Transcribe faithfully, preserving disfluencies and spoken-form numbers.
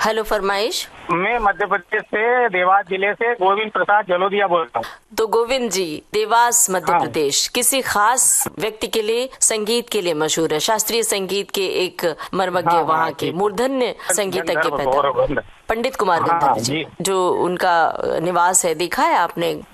Hello, फरमाइश। मैं मध्य प्रदेश से देवास जिले से गोविंद प्रसाद जलोदिया बोल रहा हूँ। तो गोविंद जी, देवास मध्य हाँ। प्रदेश किसी खास व्यक्ति के लिए, संगीत के लिए मशहूर है, शास्त्रीय संगीत के एक मर्मज्ञ, हाँ, वहाँ हाँ, के ठीक। मूर्धन्य संगीतज्ञ गंधर्व, पैदा गौरव हुए। गंधर्व। पंडित कुमार हाँ, गंधर्व जी, जी। जो उनका निवास है, देखा है आपने?